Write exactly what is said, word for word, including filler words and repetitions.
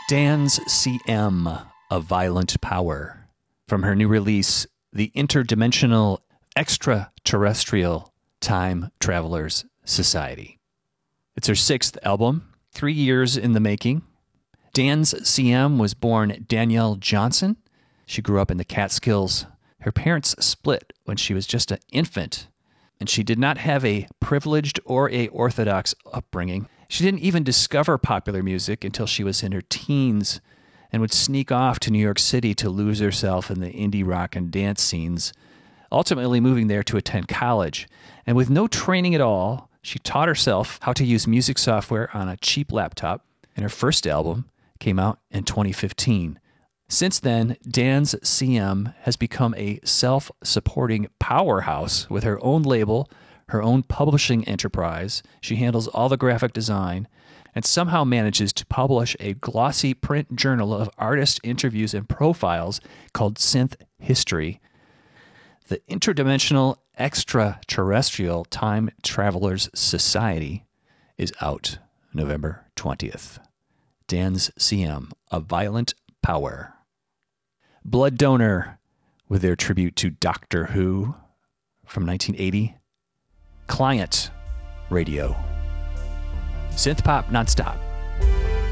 Dance C M, A Violent Power, from her new release, The Interdimensional Extraterrestrial Time Travelers Society. It's her sixth album, three years in the making. Dance C M was born Danielle Johnson. She grew up in the Catskills. Her parents split when she was just an infant, and she did not have a privileged or a orthodox upbringing. She didn't even discover popular music until she was in her teens and would sneak off to New York City to lose herself in the indie rock and dance scenes, ultimately moving there to attend college. And with no training at all, she taught herself how to use music software on a cheap laptop, and her first album came out in twenty fifteen. Since then, Dance C M has become a self-supporting powerhouse with her own label, her own publishing enterprise. She handles all the graphic design and somehow manages to publish a glossy print journal of artist interviews and profiles called Synth History. The Interdimensional Extraterrestrial Time Travelers Society is out November twentieth. Dance C M, A Violent Power. Blood Donor, with their tribute to Doctor Who from nineteen eighty. Client Radio. Synth pop nonstop.